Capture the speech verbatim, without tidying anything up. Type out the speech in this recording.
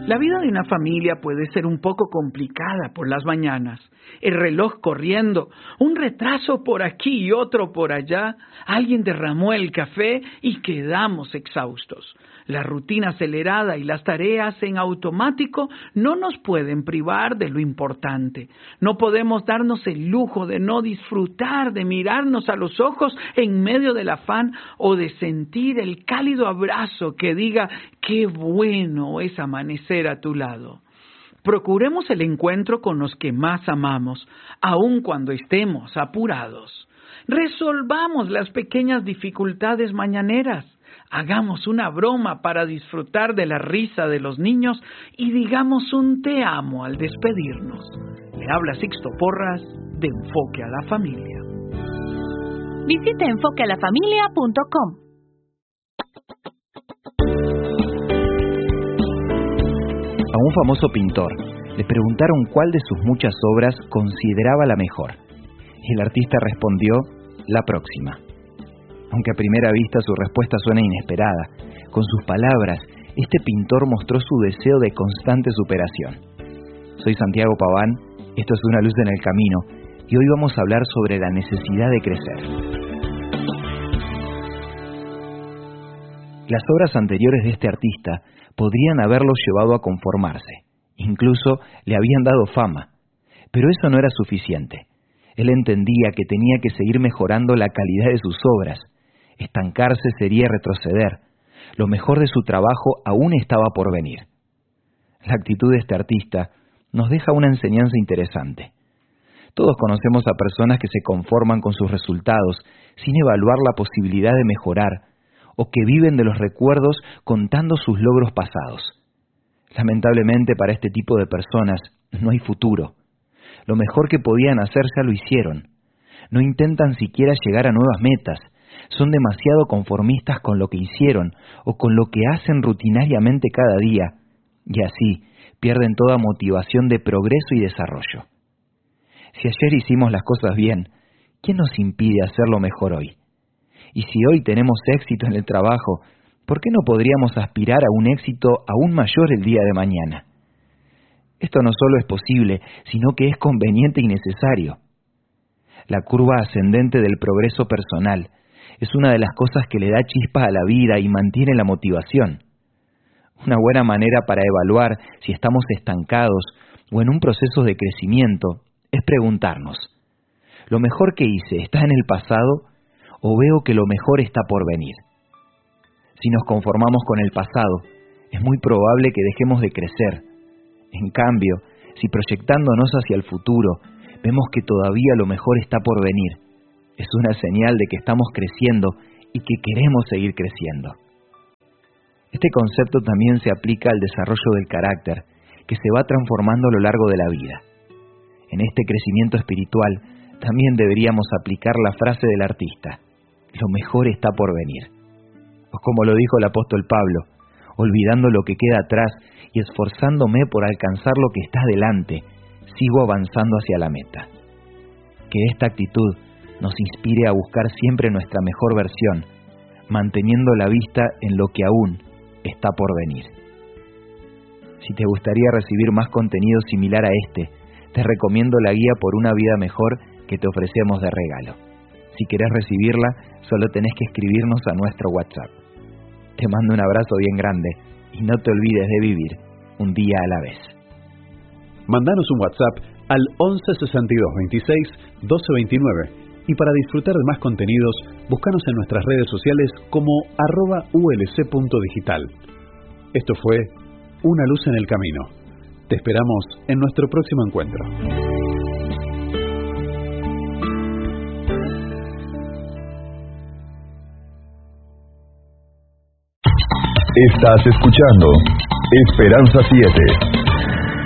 La vida de una familia puede ser un poco complicada por las mañanas. El reloj corriendo, un retraso por aquí y otro por allá, alguien derramó el café y quedamos exhaustos. La rutina acelerada y las tareas en automático no nos pueden privar de lo importante. No podemos darnos el lujo de no disfrutar, de mirarnos a los ojos en medio del afán o de sentir el cálido abrazo que diga qué bueno es amanecer a tu lado. Procuremos el encuentro con los que más amamos, aun cuando estemos apurados. Resolvamos las pequeñas dificultades mañaneras. Hagamos una broma para disfrutar de la risa de los niños y digamos un te amo al despedirnos. Le habla Sixto Porras de Enfoque a la Familia. Visite enfoque a la familia punto com. A un famoso pintor le preguntaron cuál de sus muchas obras consideraba la mejor. Y el artista respondió, la próxima. Aunque a primera vista su respuesta suena inesperada, con sus palabras, este pintor mostró su deseo de constante superación. Soy Santiago Paván, esto es Una luz en el camino, y hoy vamos a hablar sobre la necesidad de crecer. Las obras anteriores de este artista podrían haberlo llevado a conformarse, incluso le habían dado fama, pero eso no era suficiente. Él entendía que tenía que seguir mejorando la calidad de sus obras. Estancarse sería retroceder. Lo mejor de su trabajo aún estaba por venir. La actitud de este artista nos deja una enseñanza interesante. Todos conocemos a personas que se conforman con sus resultados sin evaluar la posibilidad de mejorar, o que viven de los recuerdos contando sus logros pasados. Lamentablemente para este tipo de personas no hay futuro. Lo mejor que podían hacer ya lo hicieron. No intentan siquiera llegar a nuevas metas. Son demasiado conformistas con lo que hicieron o con lo que hacen rutinariamente cada día, y así pierden toda motivación de progreso y desarrollo. Si ayer hicimos las cosas bien, ¿quién nos impide hacerlo mejor hoy? Y si hoy tenemos éxito en el trabajo, ¿por qué no podríamos aspirar a un éxito aún mayor el día de mañana? Esto no solo es posible, sino que es conveniente y necesario. La curva ascendente del progreso personal es una de las cosas que le da chispa a la vida y mantiene la motivación. Una buena manera para evaluar si estamos estancados o en un proceso de crecimiento es preguntarnos, ¿lo mejor que hice está en el pasado o veo que lo mejor está por venir? Si nos conformamos con el pasado, es muy probable que dejemos de crecer. En cambio, si proyectándonos hacia el futuro, vemos que todavía lo mejor está por venir, es una señal de que estamos creciendo y que queremos seguir creciendo. Este concepto también se aplica al desarrollo del carácter, que se va transformando a lo largo de la vida. En este crecimiento espiritual, también deberíamos aplicar la frase del artista, lo mejor está por venir. O como lo dijo el apóstol Pablo, olvidando lo que queda atrás y esforzándome por alcanzar lo que está delante, sigo avanzando hacia la meta. Que esta actitud nos inspire a buscar siempre nuestra mejor versión, manteniendo la vista en lo que aún está por venir. Si te gustaría recibir más contenido similar a este, te recomiendo la guía Por una vida mejor que te ofrecemos de regalo. Si querés recibirla, solo tenés que escribirnos a nuestro WhatsApp. Te mando un abrazo bien grande y no te olvides de vivir un día a la vez. Mandanos un WhatsApp al once sesenta y dos veintiséis doce veintinueve y para disfrutar de más contenidos, búscanos en nuestras redes sociales como arroba ulc.digital. Esto fue Una luz en el camino. Te esperamos en nuestro próximo encuentro. Estás escuchando Esperanza siete.